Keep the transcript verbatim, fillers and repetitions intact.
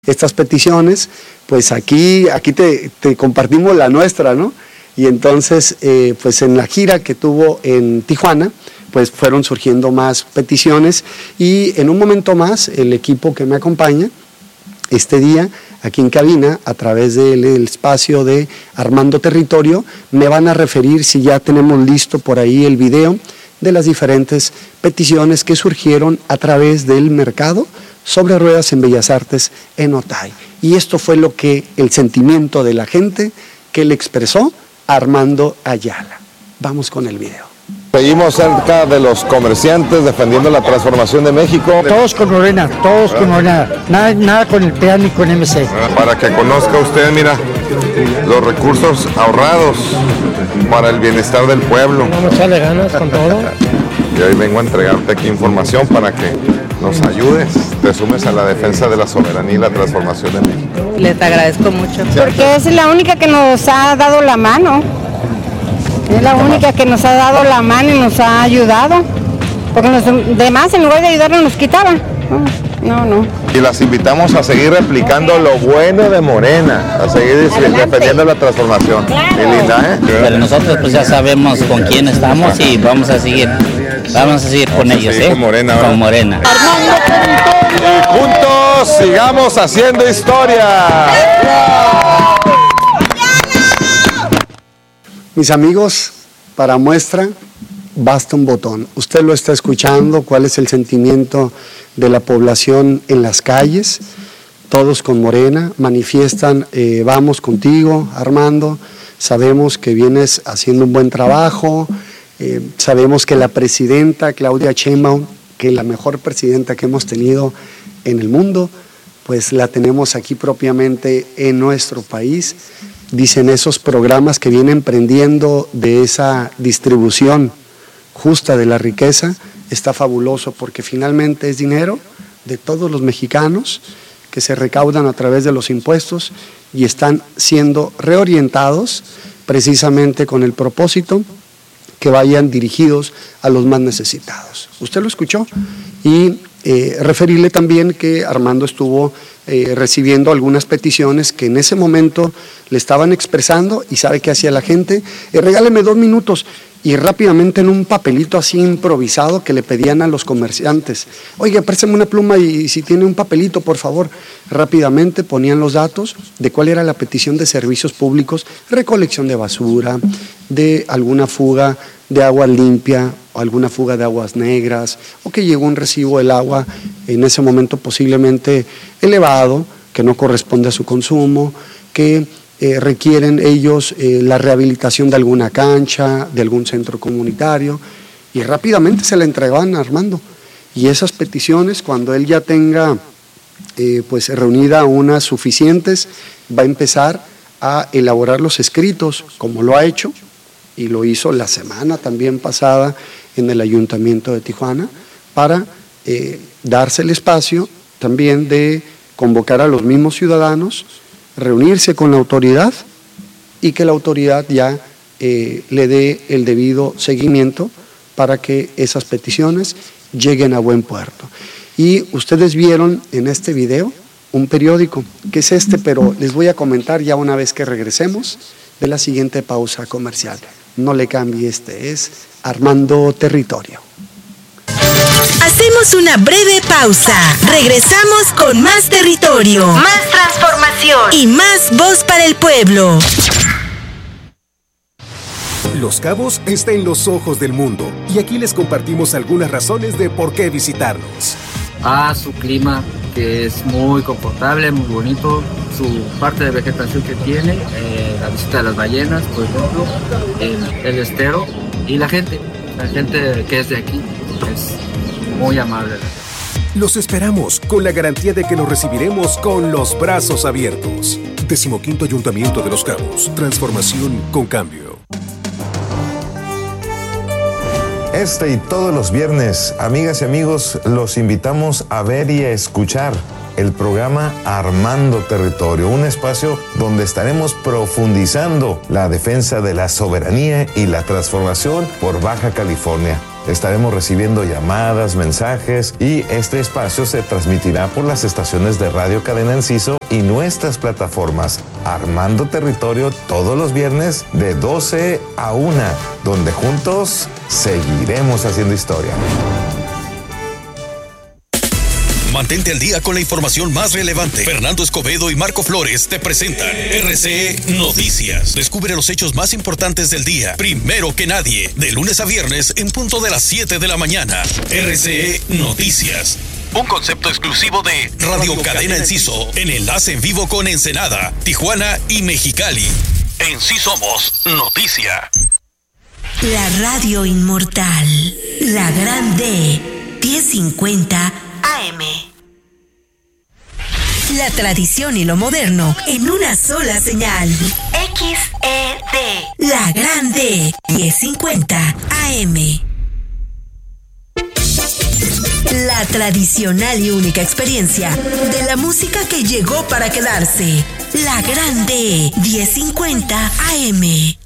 estas peticiones, pues aquí, aquí te, te compartimos la nuestra, ¿no? Y entonces, eh, pues en la gira que tuvo en Tijuana, pues fueron surgiendo más peticiones y en un momento más el equipo que me acompaña este día aquí en cabina a través del espacio de Armando Territorio me van a referir si ya tenemos listo por ahí el video de las diferentes peticiones que surgieron a través del mercado sobre ruedas en Bellas Artes en Otay. Y esto fue lo que el sentimiento de la gente que le expresó a Armando Ayala. Vamos con el video. Seguimos cerca de los comerciantes defendiendo la transformación de México. Todos con Morena, todos con Morena, nada, nada con el P A N ni con M C. Para que conozca usted, mira, los recursos ahorrados para el bienestar del pueblo. Vamos a echarle ganas con todo. Y hoy vengo a entregarte aquí información para que nos ayudes, te sumes a la defensa de la soberanía y la transformación de México. Les agradezco mucho. Porque es la única que nos ha dado la mano. Es la única que nos ha dado la mano y nos ha ayudado. Porque los demás, en lugar de ayudarnos, nos quitaban. No, no. Y las invitamos a seguir replicando lo bueno de Morena, a seguir Adelante. defendiendo la transformación. Claro. Qué linda, ¿eh? Pero nosotros pues ya sabemos con quién estamos y vamos a seguir. Vamos a seguir con vamos ellos, seguir ¿eh? Con Morena. Con Morena. Y juntos sigamos haciendo historia. Mis amigos, para muestra, basta un botón. Usted lo está escuchando, cuál es el sentimiento de la población en las calles. Todos con Morena manifiestan, eh, vamos contigo, Armando. Sabemos que vienes haciendo un buen trabajo. Eh, sabemos que la presidenta Claudia Sheinbaum, que es la mejor presidenta que hemos tenido en el mundo, pues la tenemos aquí propiamente en nuestro país. Dicen esos programas que vienen prendiendo de esa distribución justa de la riqueza, está fabuloso porque finalmente es dinero de todos los mexicanos que se recaudan a través de los impuestos y están siendo reorientados precisamente con el propósito que vayan dirigidos a los más necesitados. Usted lo escuchó y eh, referirle también que Armando estuvo eh, recibiendo algunas peticiones que en ese momento le estaban expresando y sabe qué hacía la gente, eh, regáleme dos minutos y rápidamente en un papelito así improvisado que le pedían a los comerciantes, oiga, préstame una pluma y si tiene un papelito por favor, rápidamente ponían los datos de cuál era la petición de servicios públicos, recolección de basura, de alguna fuga de agua limpia o alguna fuga de aguas negras o que llegó un recibo del agua en ese momento posiblemente elevado, que no corresponde a su consumo, que eh, requieren ellos eh, la rehabilitación de alguna cancha, de algún centro comunitario y rápidamente se la entregaban a Armando. Y esas peticiones, cuando él ya tenga eh, pues reunida unas suficientes, va a empezar a elaborar los escritos, como lo ha hecho, y lo hizo la semana también pasada en el Ayuntamiento de Tijuana, para eh, darse el espacio también de convocar a los mismos ciudadanos, reunirse con la autoridad y que la autoridad ya eh, le dé el debido seguimiento para que esas peticiones lleguen a buen puerto. Y ustedes vieron en este video un periódico, que es este, pero les voy a comentar ya una vez que regresemos de la siguiente pausa comercial. No le cambie, este es Armando Territorio. Hacemos una breve pausa. Regresamos con más territorio, más transformación y más voz para el pueblo. Los Cabos está en los ojos del mundo y aquí les compartimos algunas razones de por qué visitarnos. Ah, su clima, que es muy confortable, muy bonito, su parte de vegetación que tiene, eh, la visita de las ballenas, por ejemplo, el, el estero y la gente, la gente que es de aquí es muy amable. Los esperamos con la garantía de que los recibiremos con los brazos abiertos. Decimoquinto Ayuntamiento de Los Cabos, transformación con cambio. Este y todos los viernes, amigas y amigos, los invitamos a ver y a escuchar el programa Armando Territorio, un espacio donde estaremos profundizando la defensa de la soberanía y la transformación por Baja California. Estaremos recibiendo llamadas, mensajes y este espacio se transmitirá por las estaciones de Radio Cadena Enciso y nuestras plataformas Armando Territorio todos los viernes de doce a una, donde juntos seguiremos haciendo historia. Mantente al día con la información más relevante. Fernando Escobedo y Marco Flores te presentan R C E Noticias. Descubre los hechos más importantes del día, primero que nadie, de lunes a viernes en punto de las siete de la mañana. R C E Noticias. Un concepto exclusivo de Radio Cadena Enciso, en enlace en vivo con Ensenada, Tijuana y Mexicali. En sí somos noticia. La radio inmortal, la Gran D, diez cincuenta A M. La tradición y lo moderno en una sola señal. X E D. La Gran D, diez cincuenta A M. La tradicional y única experiencia de la música que llegó para quedarse. La Gran D, diez cincuenta A M.